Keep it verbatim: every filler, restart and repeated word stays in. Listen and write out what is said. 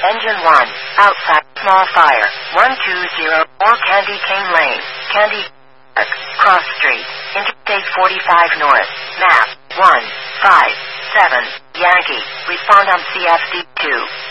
Engine one, outside, small fire, one two zero four Candy Cane Lane, Candy Park, Cross Street, Interstate forty-five North, map, one five seven, Yankee, respond on C F D two.